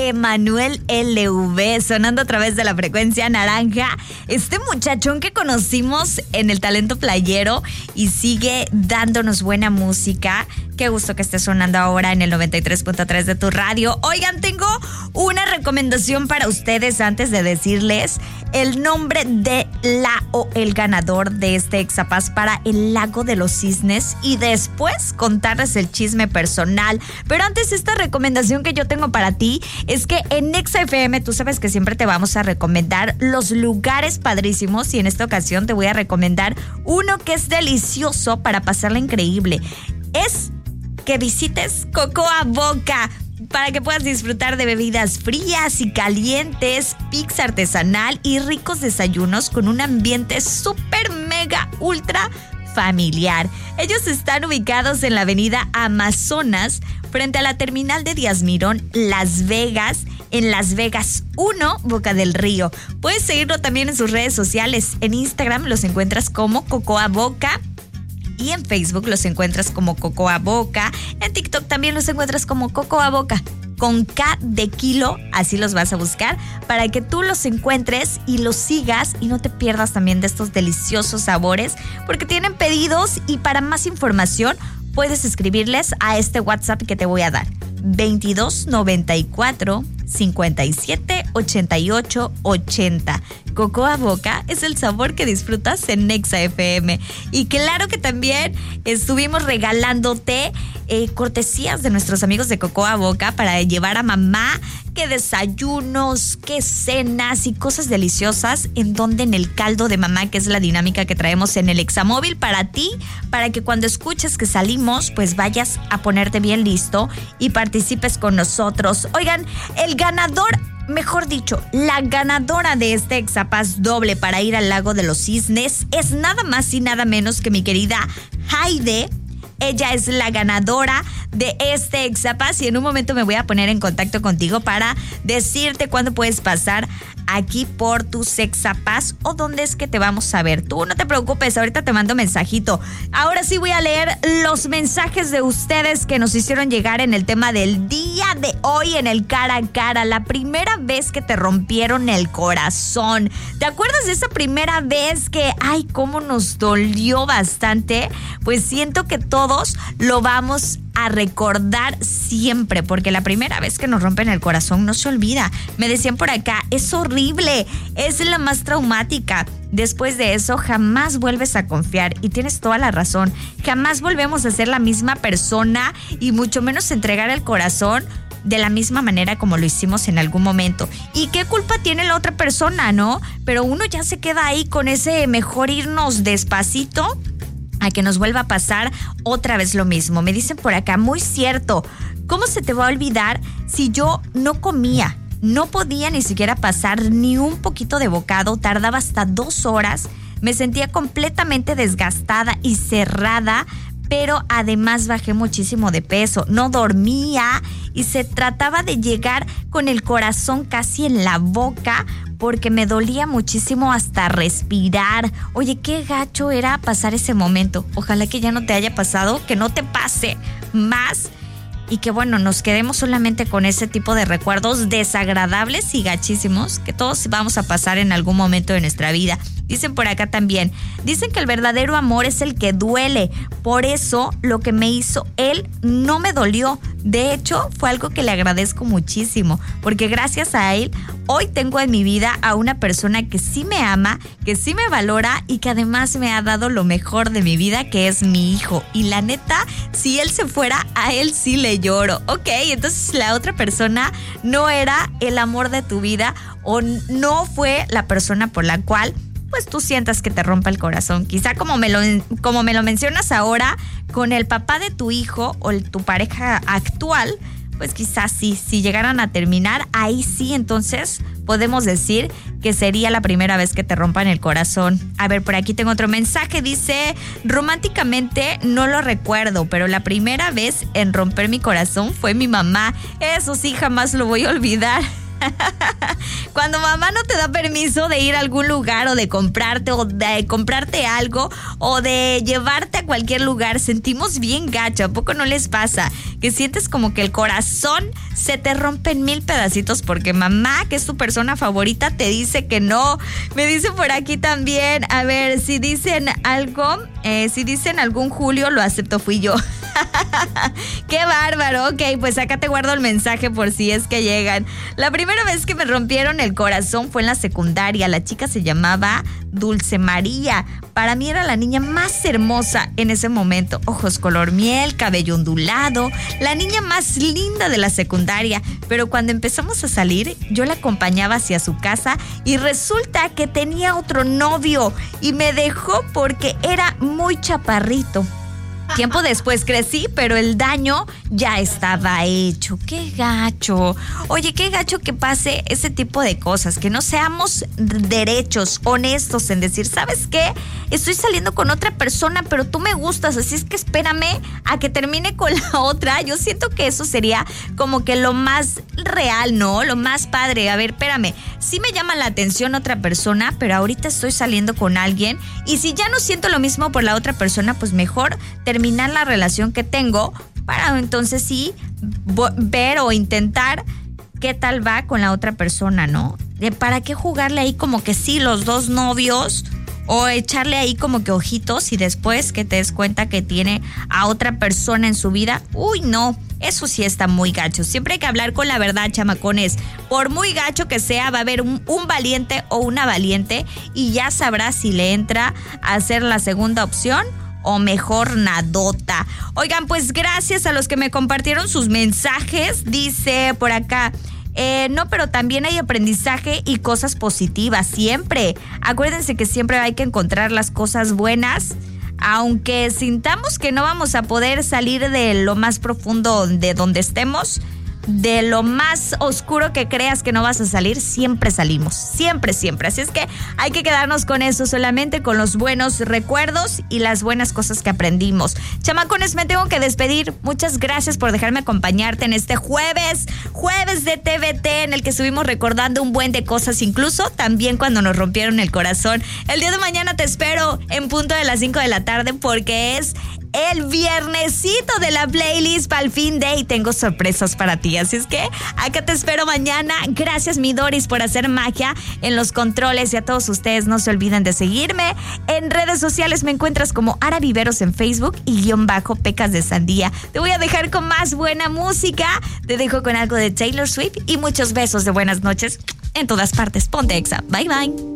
Emanuel LV, sonando a través de la frecuencia naranja. Este muchachón que conocimos en el Talento Playero y sigue dándonos buena música. Qué gusto que esté sonando ahora en el 93.3 de tu radio. Oigan, tengo una recomendación para ustedes antes de decirles el nombre de la o el ganador de este Exapaz para el Lago de los Cisnes y después contarles el chisme personal. Pero antes, esta recomendación que yo tengo para ti es que en Exa FM tú sabes que siempre te vamos a recomendar los lugares padrísimos y en esta ocasión te voy a recomendar uno que es delicioso para pasarla increíble. Es que visites Cocoa Boca para que puedas disfrutar de bebidas frías y calientes, pizza artesanal y ricos desayunos con un ambiente súper mega ultra familiar. Ellos están ubicados en la avenida Amazonas frente a la terminal de Díaz Mirón, Las Vegas, en Las Vegas 1, Boca del Río. Puedes seguirlo también en sus redes sociales. En Instagram los encuentras como Cocoa Boca y en Facebook los encuentras como Cocoa Boca. En TikTok también los encuentras como Cocoa Boca, con K de kilo, así los vas a buscar, para que tú los encuentres y los sigas y no te pierdas también de estos deliciosos sabores, porque tienen pedidos y para más información puedes escribirles a este WhatsApp que te voy a dar, 2294 57 88 80. Cocoa Boca es el sabor que disfrutas en Exa FM. Y claro que también estuvimos regalándote cortesías de nuestros amigos de Cocoa Boca para llevar a mamá, que desayunos, que cenas y cosas deliciosas. En donde en el caldo de mamá, que es la dinámica que traemos en el Examóvil para ti, para que cuando escuches que salimos, pues vayas a ponerte bien listo y participes con nosotros. Oigan, el ganador, mejor dicho, la ganadora de este Exapaz doble para ir al Lago de los Cisnes es nada más y nada menos que mi querida Haide. Ella es la ganadora de este Exapaz y en un momento me voy a poner en contacto contigo para decirte cuándo puedes pasar aquí por tus Exapaz o dónde es que te vamos a ver. Tú no te preocupes, ahorita te mando mensajito. Ahora sí voy a leer los mensajes de ustedes que nos hicieron llegar en el tema del día de hoy, en el cara a cara. La primera vez que te rompieron el corazón. ¿Te acuerdas de esa primera vez que, ay, cómo nos dolió bastante? Pues siento que todos lo vamos a recordar siempre, porque la primera vez que nos rompen el corazón no se olvida. Me decían por acá, es horrible, es la más traumática. Después de eso jamás vuelves a confiar y tienes toda la razón. Jamás volvemos a ser la misma persona y mucho menos entregar el corazón de la misma manera como lo hicimos en algún momento. ¿Y qué culpa tiene la otra persona, no? Pero uno ya se queda ahí con ese mejor irnos despacito a que nos vuelva a pasar otra vez lo mismo. Me dicen por acá, muy cierto, ¿cómo se te va a olvidar si yo no comía? No podía ni siquiera pasar ni un poquito de bocado, tardaba hasta 2 horas, me sentía completamente desgastada y cerrada, pero además bajé muchísimo de peso, no dormía y se trataba de llegar con el corazón casi en la boca porque me dolía muchísimo hasta respirar. Oye, qué gacho era pasar ese momento. Ojalá que ya no te haya pasado, que no te pase más y que bueno, nos quedemos solamente con ese tipo de recuerdos desagradables y gachísimos que todos vamos a pasar en algún momento de nuestra vida. Dicen por acá también, dicen que el verdadero amor es el que duele, por eso lo que me hizo él no me dolió. De hecho, fue algo que le agradezco muchísimo, porque gracias a él, hoy tengo en mi vida a una persona que sí me ama, que sí me valora y que además me ha dado lo mejor de mi vida, que es mi hijo. Y la neta, si él se fuera, a él sí le lloro. Ok, entonces la otra persona no era el amor de tu vida o no fue la persona por la cual pues tú sientas que te rompa el corazón. Quizá como me lo mencionas ahora, con el papá de tu hijo o tu pareja actual, pues quizás sí, si llegaran a terminar, ahí sí, entonces podemos decir que sería la primera vez que te rompan el corazón. A ver, por aquí tengo otro mensaje, dice, románticamente no lo recuerdo, pero la primera vez en romper mi corazón fue mi mamá. Eso sí, jamás lo voy a olvidar. Cuando mamá no te da permiso de ir a algún lugar o de comprarte algo o de llevarte a cualquier lugar, sentimos bien gacho. ¿A poco no les pasa? Que sientes como que el corazón se te rompe en 1000 pedacitos porque mamá, que es tu persona favorita, te dice que no. Me dice por aquí también, a ver, si dicen algo, si dicen algún Julio, lo acepto, fui yo. ¡Qué bárbaro! Ok, pues acá te guardo el mensaje por si es que llegan. La primera vez que me rompieron el corazón fue en la secundaria. La chica se llamaba Dulce María. Para mí era la niña más hermosa en ese momento. Ojos color miel, cabello ondulado. La niña más linda de la secundaria. Pero cuando empezamos a salir, yo la acompañaba hacia su casa y resulta que tenía otro novio y me dejó porque era muy chaparrito. Tiempo después crecí, pero el daño ya estaba hecho. ¡Qué gacho! Oye, qué gacho que pase ese tipo de cosas, que no seamos derechos, honestos en decir, ¿sabes qué? Estoy saliendo con otra persona, pero tú me gustas, así es que espérame a que termine con la otra. Yo siento que eso sería como que lo más real, ¿no? Lo más padre. A ver, espérame, sí me llama la atención otra persona, pero ahorita estoy saliendo con alguien y si ya no siento lo mismo por la otra persona, pues mejor terminar la relación que tengo para entonces sí ver o intentar qué tal va con la otra persona, ¿no? ¿Para qué jugarle ahí como que sí los dos novios o echarle ahí como que ojitos y después que te des cuenta que tiene a otra persona en su vida? Uy, no, eso sí está muy gacho. Siempre hay que hablar con la verdad, chamacones. Por muy gacho que sea, va a haber un valiente o una valiente y ya sabrás si le entra a hacer la segunda opción o mejor nadota. Oigan, pues gracias a los que me compartieron sus mensajes. Dice por acá, no, pero también hay aprendizaje y cosas positivas, siempre. Acuérdense que siempre hay que encontrar las cosas buenas. Aunque sintamos que no vamos a poder salir de lo más profundo de donde estemos, de lo más oscuro que creas que no vas a salir, siempre salimos, siempre, siempre. Así es que hay que quedarnos con eso, solamente con los buenos recuerdos y las buenas cosas que aprendimos. Chamacones, me tengo que despedir. Muchas gracias por dejarme acompañarte en este jueves de TVT, en el que estuvimos recordando un buen de cosas, incluso también cuando nos rompieron el corazón. El día de mañana te espero en punto de las 5 de la tarde porque es el viernesito de la playlist para el fin de y tengo sorpresas para ti. Así es que acá te espero mañana. Gracias, mi Doris, por hacer magia en los controles y a todos ustedes no se olviden de seguirme. En redes sociales me encuentras como Ara Viveros en Facebook y _Pecas de Sandía. Te voy a dejar con más buena música. Te dejo con algo de Taylor Swift y muchos besos de buenas noches en todas partes. Ponte Exa. Bye, bye.